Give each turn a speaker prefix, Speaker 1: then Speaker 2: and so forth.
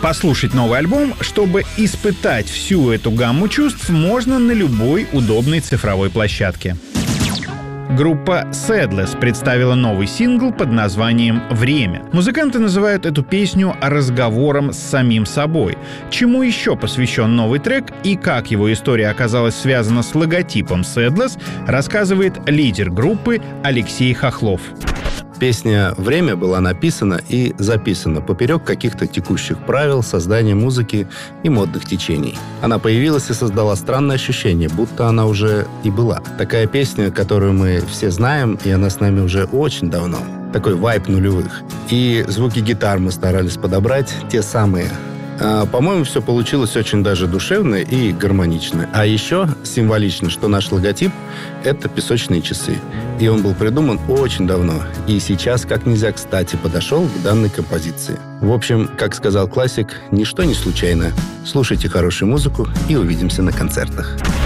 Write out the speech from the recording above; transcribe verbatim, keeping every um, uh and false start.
Speaker 1: Послушать новый альбом, чтобы испытать всю эту гамму чувств, можно на любой удобной цифровой площадке. Группа Sadless представила новый сингл под названием «Время». Музыканты называют эту песню разговором с самим собой. Чему еще посвящен новый трек и как его история оказалась связана с логотипом Sadless, рассказывает лидер группы Алексей Хохлов.
Speaker 2: Песня «Время» была написана и записана поперек каких-то текущих правил создания музыки и модных течений. Она появилась и создала странное ощущение, будто она уже и была. Такая песня, которую мы все знаем, и она с нами уже очень давно. Такой вайб нулевых. И звуки гитар мы старались подобрать те самые. А, по-моему, все получилось очень даже душевно и гармонично. А еще символично, что наш логотип — это песочные часы. И он был придуман очень давно. И сейчас, как нельзя кстати, подошел к данной композиции. В общем, как сказал классик, ничто не случайно. Слушайте хорошую музыку и увидимся на концертах.